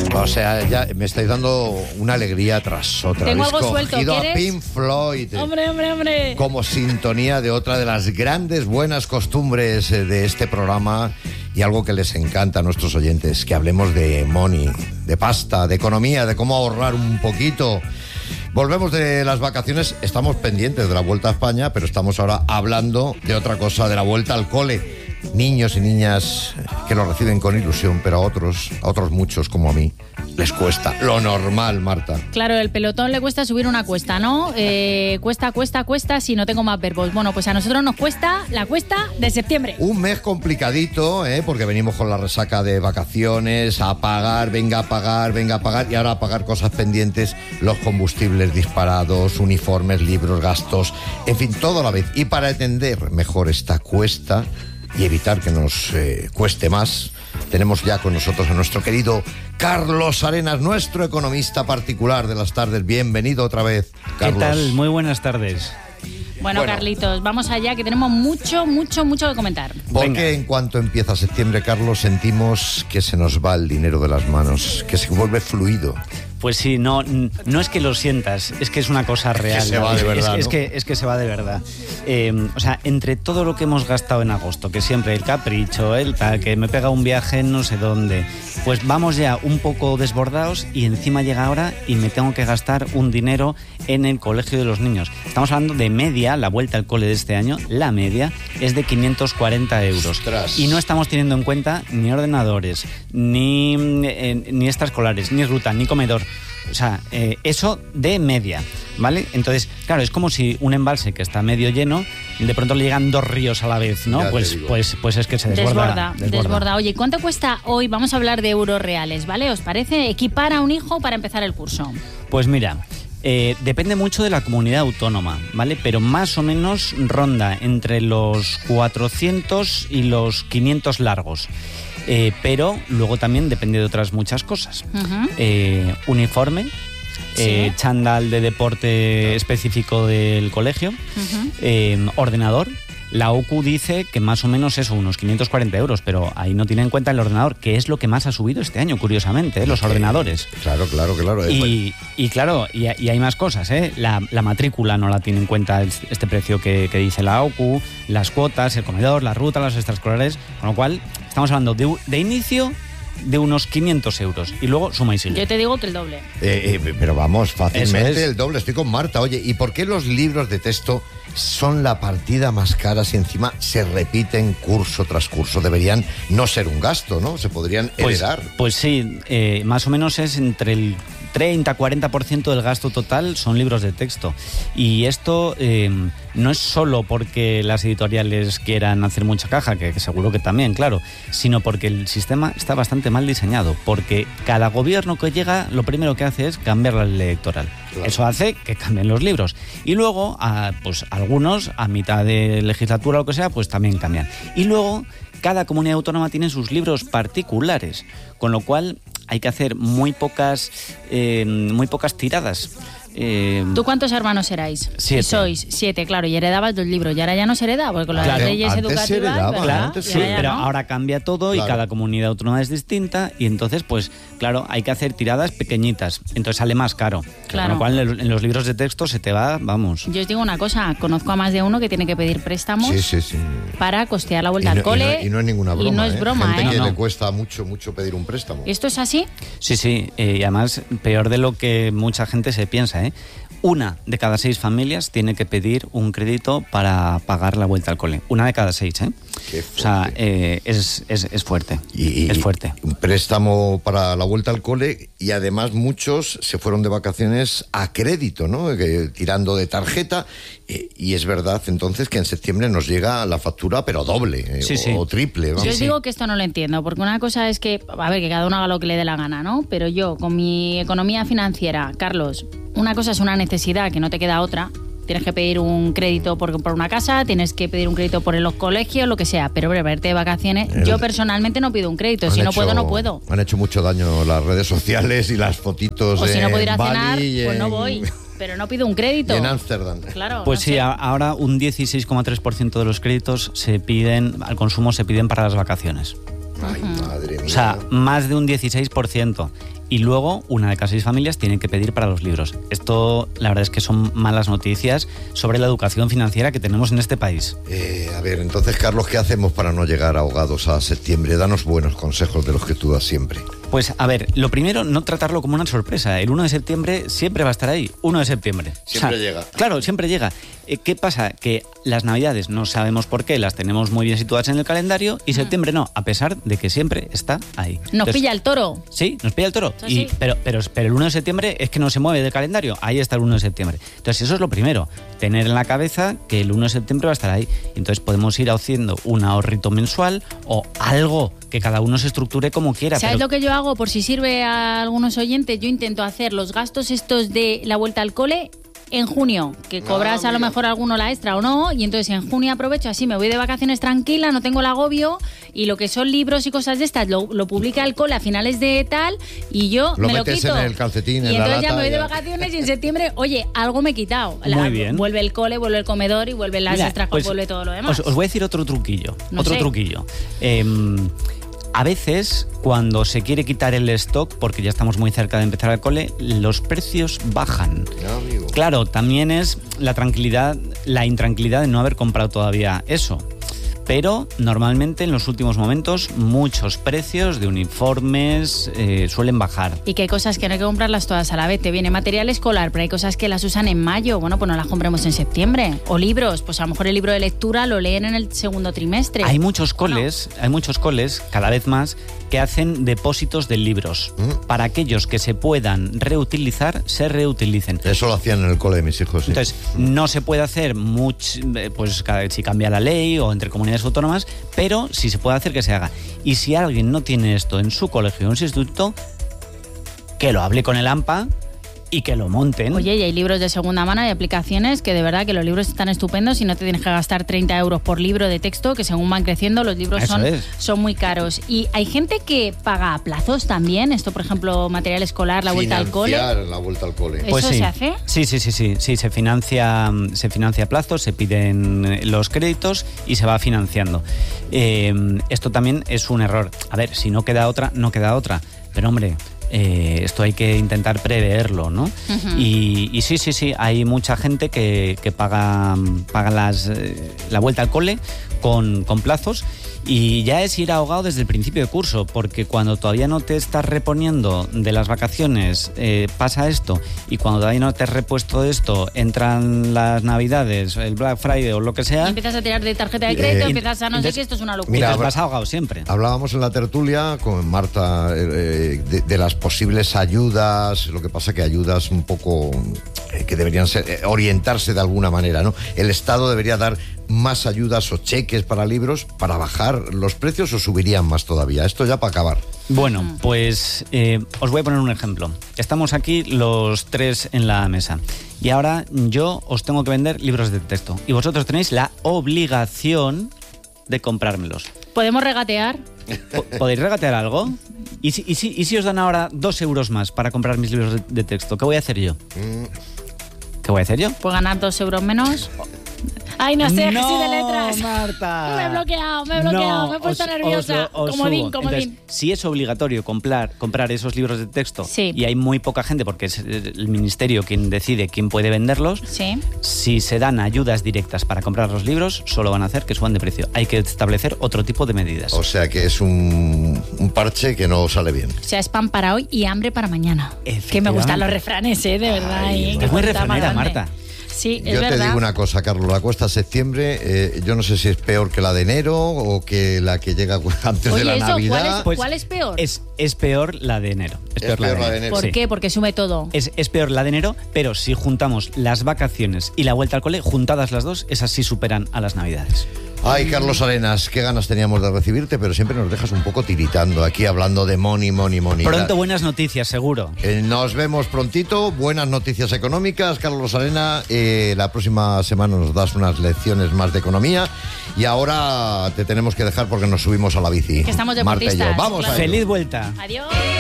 O sea, ya me estáis dando una alegría tras otra. Tengo algo suelto, ¿quieres? A ¿quieres? Pink Floyd. Hombre. Como sintonía de otra de las grandes buenas costumbres de este programa y algo que les encanta a nuestros oyentes, que hablemos de money, de pasta, de economía, de cómo ahorrar un poquito. Volvemos de las vacaciones, estamos pendientes de la vuelta a España, pero estamos ahora hablando de otra cosa, de la vuelta al cole. Niños y niñas que lo reciben con ilusión, pero a otros muchos como a mí, les cuesta. Lo normal, Marta. Claro, el pelotón le cuesta subir una cuesta, ¿no? Cuesta, si no tengo más verbos. Bueno, pues a nosotros nos cuesta la cuesta de septiembre. Un mes complicadito, porque venimos con la resaca de vacaciones, a pagar, venga a pagar, y ahora a pagar cosas pendientes, los combustibles disparados, uniformes, libros, gastos, en fin, todo a la vez. Y para entender mejor esta cuesta y evitar que nos cueste más, tenemos ya con nosotros a nuestro querido Carlos Arenas, nuestro economista particular de las tardes. Bienvenido otra vez, Carlos. ¿Qué tal? Muy buenas tardes. Bueno, Carlitos, vamos allá, que tenemos mucho que comentar. Porque en cuanto empieza septiembre, Carlos, sentimos que se nos va el dinero de las manos, que se vuelve fluido. Pues sí, no es que lo sientas, es que es una cosa real. Es que se va de verdad, es que se va de verdad. O sea, entre todo lo que hemos gastado en agosto, que siempre el capricho, el tal, que me pega un viaje en no sé dónde, pues vamos ya un poco desbordados y encima llega ahora y me tengo que gastar un dinero en el colegio de los niños. Estamos hablando de media, la vuelta al cole de este año, la media es de 540 euros. ¡Ostras! Y no estamos teniendo en cuenta ni ordenadores, ni extraescolares, ni ruta, ni comedor. O sea, eso de media, ¿vale? Entonces, claro, es como si un embalse que está medio lleno, de pronto le llegan dos ríos a la vez, ¿no? Pues es que se desborda. Oye, ¿cuánto cuesta hoy? Vamos a hablar de euros reales, ¿vale? ¿Os parece equipar a un hijo para empezar el curso? Pues mira, depende mucho de la comunidad autónoma, ¿vale? Pero más o menos ronda entre los 400 y los 500 largos. Pero luego también depende de otras muchas cosas. Uh-huh. Uniforme, sí. Chándal de deporte específico del colegio, uh-huh. Ordenador. La OCU dice que más o menos eso, unos 540 euros, pero ahí no tiene en cuenta el ordenador, que es lo que más ha subido este año, curiosamente, los ordenadores. Claro. Y hay más cosas, La matrícula no la tiene en cuenta este precio que dice la OCU, las cuotas, el comedor, la ruta, las extraescolares, con lo cual estamos hablando de inicio de unos 500 euros y luego suma y sigue. Yo te digo que el doble. Pero vamos, fácilmente es. El doble. Estoy con Marta. Oye, ¿y por qué los libros de texto son la partida más cara si encima se repiten curso tras curso? Deberían no ser un gasto, ¿no? Se podrían heredar. Pues sí, más o menos es entre el 30-40% del gasto total son libros de texto. Y esto no es solo porque las editoriales quieran hacer mucha caja, que seguro que también, claro, sino porque el sistema está bastante mal diseñado, porque cada gobierno que llega lo primero que hace es cambiar la ley electoral. Claro. Eso hace que cambien los libros. Y luego, pues algunos, a mitad de legislatura o lo que sea, pues también cambian. Y luego, cada comunidad autónoma tiene sus libros particulares, con lo cual hay que hacer muy pocas tiradas. ¿Tú cuántos hermanos erais? 7. Sois 7, claro, y heredabas 2 libros. Y ahora ya no se hereda, porque con las leyes educativas, ¿verdad? Sí, pero ahora cambia todo, claro. Y cada comunidad autónoma es distinta y entonces, pues, claro, hay que hacer tiradas pequeñitas. Entonces sale más caro. Claro. Con lo cual en los libros de texto se te va, vamos. Yo os digo una cosa, conozco a más de uno que tiene que pedir préstamos sí. para costear la vuelta al cole. Y no es ninguna broma. Y no es broma, Gente que le cuesta mucho pedir un préstamo. ¿Esto es así? Sí, y además peor de lo que mucha gente se piensa, ¿eh? 1 de cada 6 familias tiene que pedir un crédito para pagar la vuelta al cole. 1 de cada 6, ¿eh? Qué fuerte. O sea, es fuerte. Es fuerte. Un préstamo para la vuelta al cole y además muchos se fueron de vacaciones a crédito, ¿no? Tirando de tarjeta. Y es verdad entonces que en septiembre nos llega la factura, pero doble o triple. ¿No? Yo os digo que esto no lo entiendo, porque una cosa es que, a ver, que cada uno haga lo que le dé la gana, ¿no? Pero yo, con mi economía financiera, Carlos, una cosa es una necesidad que no te queda otra. Tienes que pedir un crédito por una casa, tienes que pedir un crédito por los colegios, lo que sea. Pero para verte de vacaciones, yo personalmente no pido un crédito. Si no puedo, no puedo. Han hecho mucho daño las redes sociales y las fotitos. O si no puedo ir a cenar, Bali, pues no voy. Pero no pido un crédito. Y en Ámsterdam. Claro. Pues no sí, sé. ahora un 16,3% de los créditos al consumo se piden para las vacaciones. Ay, madre mía. O sea, más de un 16%. y luego una de cada 6 familias tienen que pedir para los libros. Esto, la verdad es que son malas noticias sobre la educación financiera que tenemos en este país. A ver, entonces, Carlos, ¿qué hacemos para no llegar ahogados a septiembre? Danos buenos consejos de los que tú das siempre. Pues, a ver, lo primero, no tratarlo como una sorpresa. El 1 de septiembre siempre va a estar ahí. 1 de septiembre. Siempre llega. Claro, siempre llega. ¿Qué pasa? Que las Navidades no sabemos por qué, las tenemos muy bien situadas en el calendario y septiembre no, a pesar de que siempre está ahí. Nos pilla el toro. Sí, nos pilla el toro. Sí. Pero el 1 de septiembre es que no se mueve del calendario. Ahí está el 1 de septiembre. Entonces, eso es lo primero. Tener en la cabeza que el 1 de septiembre va a estar ahí. Entonces, podemos ir haciendo un ahorrito mensual o algo que cada uno se estructure como quiera. ¿Sabes lo que yo hago? Por si sirve a algunos oyentes, yo intento hacer los gastos estos de la vuelta al cole en junio, que cobras a lo mejor alguno la extra o no, y entonces en junio aprovecho, así me voy de vacaciones tranquila, no tengo el agobio, y lo que son libros y cosas de estas lo publica el cole a finales de tal, y yo me lo quito. En el calcetín, y en la entonces lata, ya me voy de vacaciones y en septiembre, oye, algo me he quitado. Muy bien. Vuelve el cole, vuelve el comedor y vuelven las extras, pues, vuelve todo lo demás. Os voy a decir otro truquillo. No sé. Truquillo. A veces, cuando se quiere quitar el stock, porque ya estamos muy cerca de empezar el cole, los precios bajan. No, amigo. Claro, también es la intranquilidad de no haber comprado todavía eso. Pero normalmente en los últimos momentos muchos precios de uniformes suelen bajar. Y que hay cosas que no hay que comprarlas todas a la vez. Te viene material escolar, pero hay cosas que las usan en mayo. Bueno, pues no las compremos en septiembre. O libros, pues a lo mejor el libro de lectura lo leen en el segundo trimestre. Hay muchos coles, cada vez más, que hacen depósitos de libros. Para aquellos que se puedan reutilizar, se reutilicen. Eso lo hacían en el cole de mis hijos, sí. Entonces, no se puede hacer mucho, pues si cambia la ley o entre comunidades autónomas, pero sí se puede hacer que se haga. Y si alguien no tiene esto en su colegio o en su instituto, que lo hable con el AMPA y que lo monten. Oye, y hay libros de segunda mano, hay aplicaciones que de verdad que los libros están estupendos y no te tienes que gastar 30 euros por libro de texto, que según van creciendo los libros son muy caros. Y hay gente que paga a plazos también, esto por ejemplo, material escolar, la vuelta al cole. La vuelta al cole. Pues ¿Eso sí. se hace? Sí, se financia a plazos, se piden los créditos y se va financiando. Esto también es un error. A ver, si no queda otra, no queda otra. Pero hombre, esto hay que intentar preverlo, ¿no? Uh-huh. Y sí, hay mucha gente que paga la vuelta al cole con plazos. Y ya es ir ahogado desde el principio de curso, porque cuando todavía no te estás reponiendo de las vacaciones pasa esto, y cuando todavía no te has repuesto de esto entran las Navidades, el Black Friday o lo que sea, y empiezas a tirar de tarjeta de crédito, empiezas a no sé qué, esto es una locura. Mira, vas ahogado siempre. Hablábamos en la tertulia con Marta de las posibles ayudas, lo que pasa que ayudas un poco que deberían ser orientarse de alguna manera, ¿no? El Estado debería dar más ayudas o cheques para libros para bajar los precios, o subirían más todavía. Esto ya para acabar. Bueno, pues os voy a poner un ejemplo. Estamos aquí los tres en la mesa y ahora yo os tengo que vender libros de texto y vosotros tenéis la obligación de comprármelos. ¿Podemos regatear? ¿Podéis regatear algo? ¿Y si os dan ahora 2 euros más para comprar mis libros de texto? ¿Qué voy a hacer yo? ¿Qué voy a hacer yo? ¿Puedo ganar 2 euros menos? Ay, no sé, no, que soy de letras. Marta. Me he bloqueado, me he puesto nerviosa. Comodín. Entonces, si es obligatorio comprar esos libros de texto, sí, y hay muy poca gente, porque es el ministerio quien decide quién puede venderlos, sí, si se dan ayudas directas para comprar los libros, solo van a hacer que suban de precio. Hay que establecer otro tipo de medidas. O sea que es un parche que no sale bien. O sea, es pan para hoy y hambre para mañana. Que me gustan los refranes, de verdad. Ay, es muy refranera, Marta. Sí, es yo verdad. te digo una cosa, Carlos, la cuesta septiembre, yo no sé si es peor que la de enero o que la que llega antes de la Navidad. ¿Cuál es peor? Es peor la de enero. Es peor la de enero. ¿Por sí. qué? Porque sube todo. Es peor la de enero, pero si juntamos las vacaciones y la vuelta al cole, juntadas las dos, esas sí superan a las Navidades. Ay, Carlos Arenas, qué ganas teníamos de recibirte, pero siempre nos dejas un poco tiritando aquí hablando de money. Pronto buenas noticias, seguro. Nos vemos prontito, buenas noticias económicas. Carlos Arena, la próxima semana nos das unas lecciones más de economía y ahora te tenemos que dejar porque nos subimos a la bici. Que estamos Marta y yo. deportistas. Vamos claro. a ello. Feliz vuelta. Adiós.